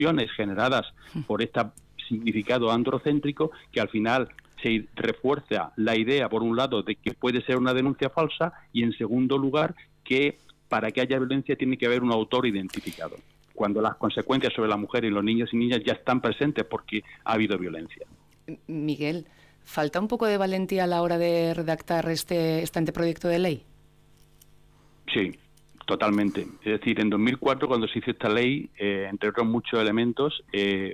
distorsiones generadas por este significado androcéntrico, que al final se refuerza la idea, por un lado, de que puede ser una denuncia falsa, y en segundo lugar, que para que haya violencia tiene que haber un autor identificado, cuando las consecuencias sobre la mujer y los niños y niñas ya están presentes porque ha habido violencia. Miguel, ¿falta un poco de valentía a la hora de redactar este anteproyecto de ley? Sí, totalmente. Es decir, en 2004, cuando se hizo esta ley, entre otros muchos elementos,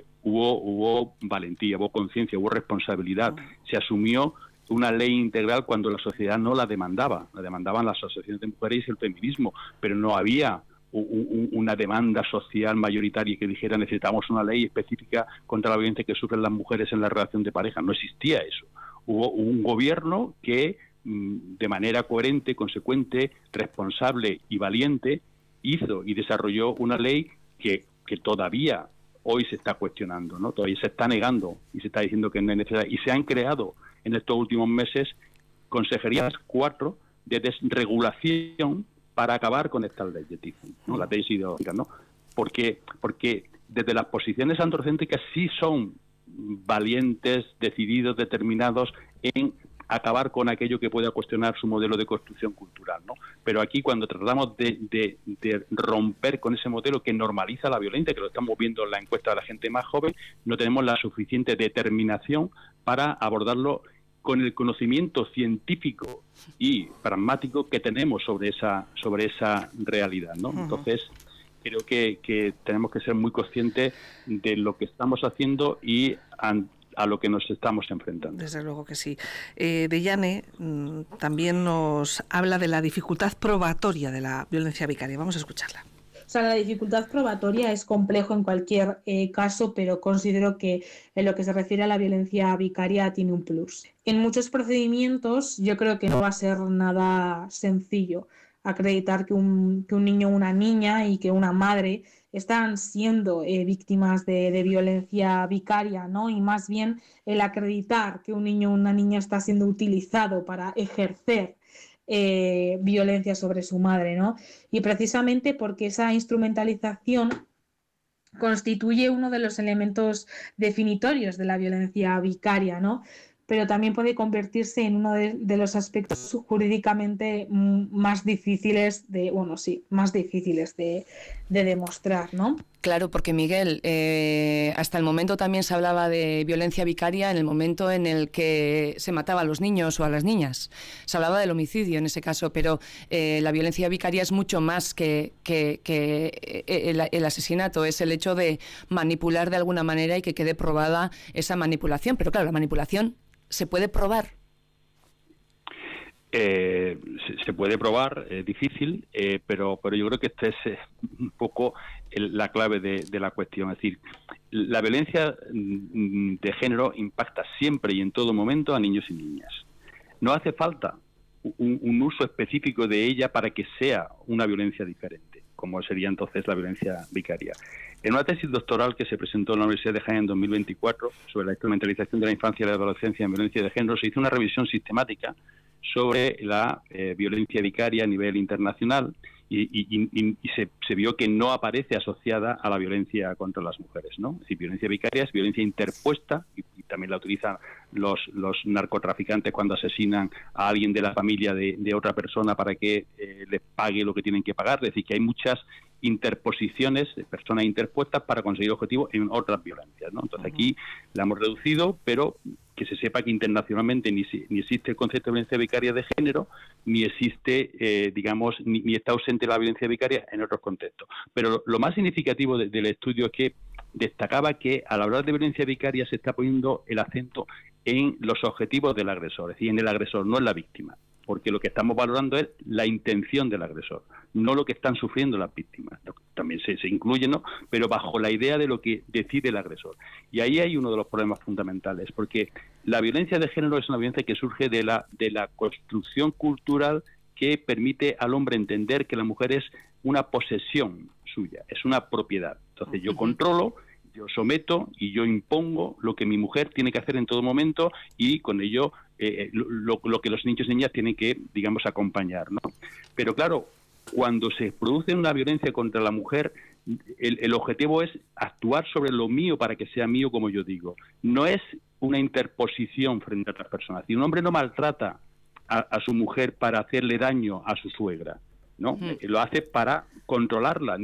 hubo valentía, hubo conciencia, hubo responsabilidad. Se asumió una ley integral cuando la sociedad no la demandaba. La demandaban las asociaciones de mujeres y el feminismo, pero no había una demanda social mayoritaria que dijera necesitamos una ley específica contra la violencia que sufren las mujeres en la relación de pareja. No existía eso. Hubo un gobierno que, de manera coherente, consecuente, responsable y valiente, hizo y desarrolló una ley que todavía hoy se está cuestionando, ¿no? Todavía se está negando y se está diciendo que no es necesaria. Y se han creado en estos últimos meses consejerías 4 de desregulación para acabar con estas leyes, ¿no? Las leyes ideológicas, ¿no? Porque desde las posiciones androcéntricas sí son valientes, decididos, determinados en acabar con aquello que pueda cuestionar su modelo de construcción cultural, ¿no? Pero aquí, cuando tratamos de romper con ese modelo que normaliza la violencia, que lo estamos viendo en la encuesta de la gente más joven, no tenemos la suficiente determinación para abordarlo con el conocimiento científico y pragmático que tenemos sobre esa realidad, ¿no? Entonces, creo que tenemos que ser muy conscientes de lo que estamos haciendo y a lo que nos estamos enfrentando. Desde luego que sí. Deyane también nos habla de la dificultad probatoria de la violencia vicaria. Vamos a escucharla. O sea, la dificultad probatoria es complejo en cualquier caso, pero considero que en lo que se refiere a la violencia vicaria tiene un plus. En muchos procedimientos yo creo que no va a ser nada sencillo acreditar que un niño o una niña y que una madre están siendo víctimas de violencia vicaria, ¿no? Y más bien el acreditar que un niño o una niña está siendo utilizado para ejercer violencia sobre su madre, ¿no? Y precisamente porque esa instrumentalización constituye uno de los elementos definitorios de la violencia vicaria, ¿no? Pero también puede convertirse en uno de los aspectos jurídicamente más difíciles más difíciles de demostrar, ¿no? Claro, porque Miguel, hasta el momento también se hablaba de violencia vicaria en el momento en el que se mataba a los niños o a las niñas. Se hablaba del homicidio en ese caso, pero la violencia vicaria es mucho más que el asesinato, es el hecho de manipular de alguna manera y que quede probada esa manipulación. Pero claro, la manipulación ¿se puede probar? Se puede probar, es difícil, pero yo creo que esta es un poco la clave de la cuestión. Es decir, la violencia de género impacta siempre y en todo momento a niños y niñas. No hace falta un uso específico de ella para que sea una violencia diferente, como sería entonces la violencia vicaria. En una tesis doctoral que se presentó en la Universidad de Jaén en 2024 sobre la instrumentalización de la infancia y la adolescencia en violencia de género, se hizo una revisión sistemática sobre la violencia vicaria a nivel internacional y se vio que no aparece asociada a la violencia contra las mujeres, ¿no? Es decir, violencia vicaria es violencia interpuesta y también la utilizan los narcotraficantes cuando asesinan a alguien de la familia de otra persona para que les pague lo que tienen que pagar. Es decir, que hay muchas interposiciones de personas interpuestas para conseguir objetivos en otras violencias, ¿no? Entonces aquí la hemos reducido, pero que se sepa que internacionalmente ni existe el concepto de violencia vicaria de género, ni existe, ni está ausente la violencia vicaria en otros contextos. Pero lo más significativo del estudio es que destacaba que al hablar de violencia vicaria se está poniendo el acento en los objetivos del agresor, es decir, en el agresor, no en la víctima, porque lo que estamos valorando es la intención del agresor, no lo que están sufriendo las víctimas. También se incluye, ¿no?, pero bajo la idea de lo que decide el agresor. Y ahí hay uno de los problemas fundamentales, porque la violencia de género es una violencia que surge de la construcción cultural que permite al hombre entender que la mujer es una posesión suya, es una propiedad. Entonces yo controlo, yo someto y yo impongo lo que mi mujer tiene que hacer en todo momento y con ello lo que los niños y niñas tienen que, digamos, acompañar, ¿no? Pero claro, cuando se produce una violencia contra la mujer, el objetivo es actuar sobre lo mío para que sea mío, como yo digo. No es una interposición frente a otras personas. Si un hombre no maltrata a su mujer para hacerle daño a su suegra, ¿no? Lo hace para controlarla.